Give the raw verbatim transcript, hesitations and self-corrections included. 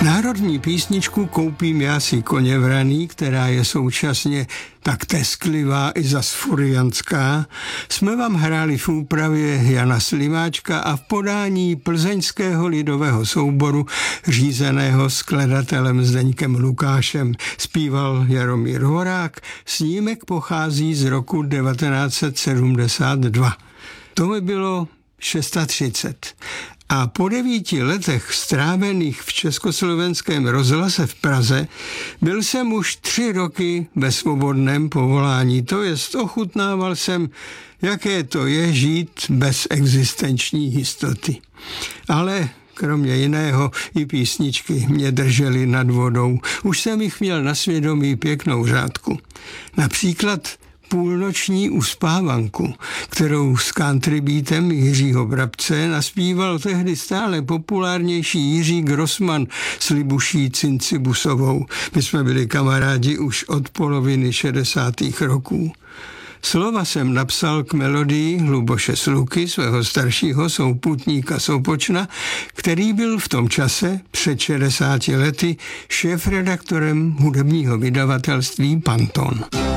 Národní písničku Koupím já si koně vraný, která je současně tak tesklivá i zas furiantská, jsme vám hráli v úpravě Jana Slimáčka a v podání plzeňského lidového souboru řízeného skladatelem Zdeňkem Lukášem. Zpíval Jaromír Horák, snímek pochází z roku devatenáct set sedmdesát dva. To mi bylo třicet šest. A po devíti letech strávených v Československém rozhlase v Praze byl jsem už tři roky ve svobodném povolání. To jest, ochutnával jsem, jaké to je žít bez existenční jistoty. Ale kromě jiného i písničky mě držely nad vodou. Už jsem jich měl na svědomí pěknou řádku. Například Půlnoční uspávanku, kterou s country beatem Jiřího Brabce naspíval tehdy stále populárnější Jiří Grossman s Libuší Cincibusovou. My jsme byli kamarádi už od poloviny šedesátých roků. Slova jsem napsal k melodii Luboše Sluky, svého staršího souputníka Sopočna, který byl v tom čase před šedesáti lety šéfredaktorem hudebního vydavatelství Panton.